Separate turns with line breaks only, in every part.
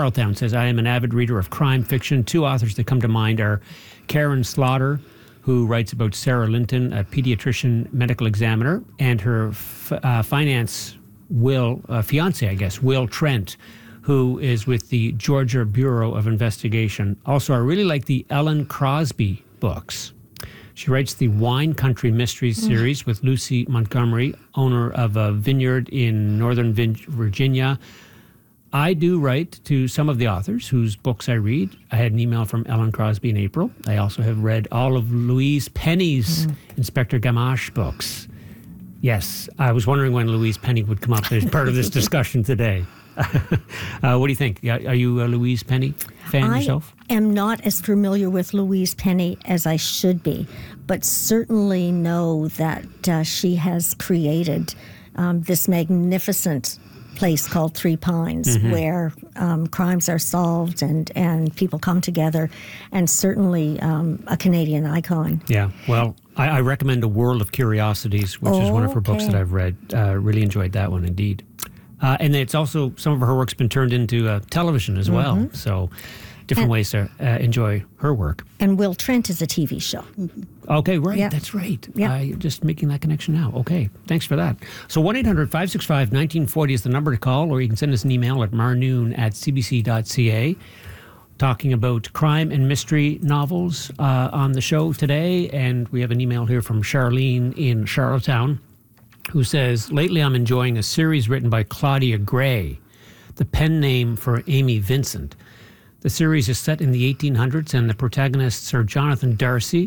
Charlottetown says, I am an avid reader of crime fiction. Two authors that come to mind are Karen Slaughter, who writes about Sarah Linton, a pediatrician medical examiner, and her fiance, Will Trent, who is with the Georgia Bureau of Investigation. Also, I really like the Ellen Crosby books. She writes the Wine Country Mysteries series with Lucy Montgomery, owner of a vineyard in Northern Virginia. I do write to some of the authors whose books I read. I had an email from Ellen Crosby in April. I also have read all of Louise Penny's Inspector Gamache books. Yes, I was wondering when Louise Penny would come up as part of this discussion today. What do you think? Are you a Louise Penny fan yourself?
I am not as familiar with Louise Penny as I should be, but certainly know that she has created this magnificent place called Three Pines, where crimes are solved and people come together, and certainly a Canadian icon.
Yeah, well, I recommend A World of Curiosities, which is one of her books that I've read. Really enjoyed that one indeed. And it's also, some of her work's been turned into television as well. So different ways to enjoy her work.
And Will Trent is a TV show.
Okay, right. Yeah. That's right.
Yeah.
Just making that connection now. Okay, thanks for that. So 1-800-565-1940 is the number to call, or you can send us an email at marnoon@cbc.ca. Talking about crime and mystery novels on the show today. And we have an email here from Charlene in Charlottetown, who says, lately I'm enjoying a series written by Claudia Gray, the pen name for Amy Vincent. The series is set in the 1800s, and the protagonists are Jonathan Darcy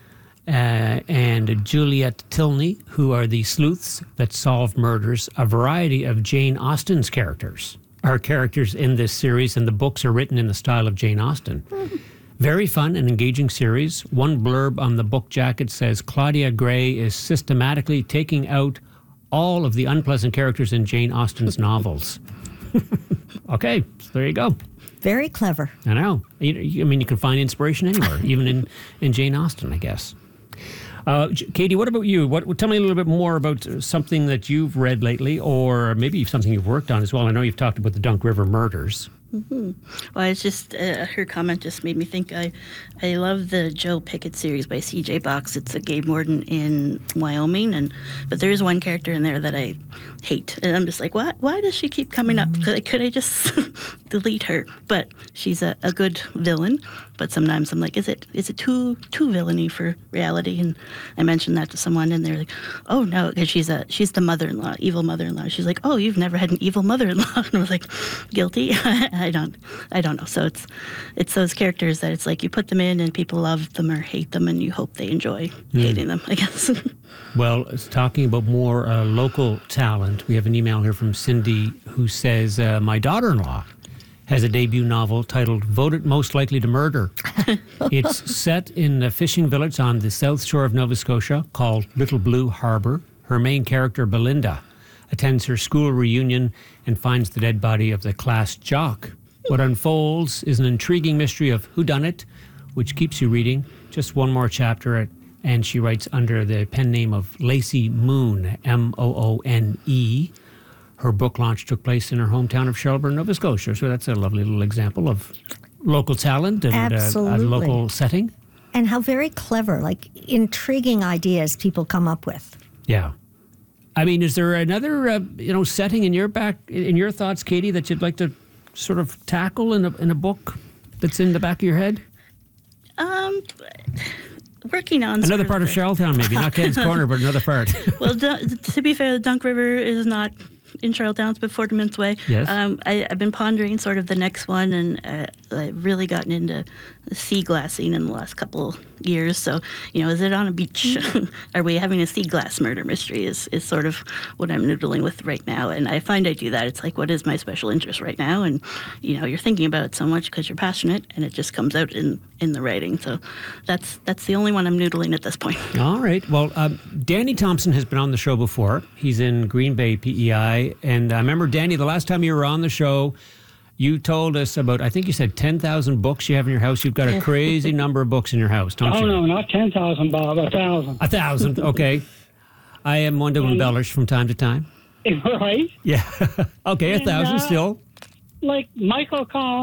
and Juliet Tilney, who are the sleuths that solve murders. A variety of Jane Austen's characters are characters in this series, and the books are written in the style of Jane Austen. Very fun and engaging series. One blurb on the book jacket says, Claudia Gray is systematically taking out all of the unpleasant characters in Jane Austen's novels. Okay, so there you go.
Very clever.
I know. I mean, you can find inspiration anywhere, even in Jane Austen, I guess. Katie, what about you? Tell me a little bit more about something that you've read lately, or maybe something you've worked on as well. I know you've talked about the Dunk River murders.
Well, it's just her comment just made me think. I love the Joe Pickett series by C.J. Box. It's a game warden in Wyoming, but there is one character in there that I hate, and I'm just like, why does she keep coming up? Could I just delete her? But she's a good villain. But sometimes I'm like, is it too villainy for reality? And I mentioned that to someone, and they're like, oh no, because she's the mother-in-law, evil mother-in-law. She's like, oh, you've never had an evil mother-in-law? And I was like, guilty. I don't know. So it's those characters that it's like you put them in and people love them or hate them, and you hope they enjoy hating them, I guess.
Well, talking about more local talent, we have an email here from Cindy who says, my daughter-in-law has a debut novel titled Voted Most Likely to Murder. It's set in a fishing village on the south shore of Nova Scotia called Little Blue Harbor. Her main character, Belinda, attends her school reunion and finds the dead body of the class jock. What unfolds is an intriguing mystery of whodunit, which keeps you reading. Just one more chapter, and she writes under the pen name of Lacey Moon, Moone. Her book launch took place in her hometown of Shelburne, Nova Scotia. So that's a lovely little example of local talent and a local setting.
And how very clever, like intriguing ideas people come up with.
Yeah. I mean, is there another setting in your thoughts, Katie, that you'd like to sort of tackle in a book that's in the back of your head?
Working on
another part of Charlottetown, maybe not Ken's Corner, but another part.
Well, to be fair, the Dunk River is not in Charlottetown, it's before Mints Way.
Yes.
I've been pondering sort of the next one, and I've really gotten into sea glassing in the last couple years. So, is it on a beach? Are we having a sea glass murder mystery is sort of what I'm noodling with right now. And I find I do that. It's like, what is my special interest right now? And, you're thinking about it so much because you're passionate, and it just comes out in the writing. So that's the only one I'm noodling at this point.
All right. Well, Danny Thompson has been on the show before. He's in Green Bay, PEI. And I remember, Danny, the last time you were on the show, you told us about, I think you said 10,000 books you have in your house. You've got a crazy number of books in your house, don't you?
Oh, no, not 10,000, Bob, 1,000.
1,000, okay. I am one to embellish from time to time.
Right?
Yeah. Okay, 1,000 still.
Like Michael Collins.